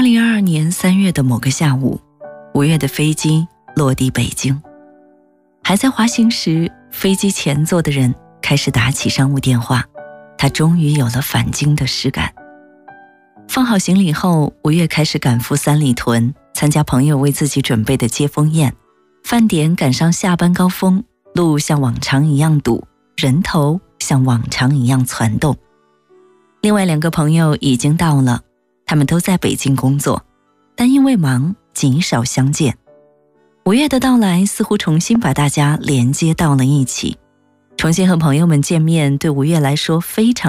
2022年3月的某个下午，5月的飞机落地北京。还在滑行时，飞机前座的人开始打起商务电话，他终于有了返京的实感。放好行李后，5月开始赶赴三里屯，参加朋友为自己准备的接风宴。饭点赶上下班高峰，路像往常一样堵，人头像往常一样攒动。另外2个朋友已经到了，他们都在北京工作，但因为忙极少相见。5月的到来似乎重新把大家连接到了一起，重新和朋友们见面对5月来说非常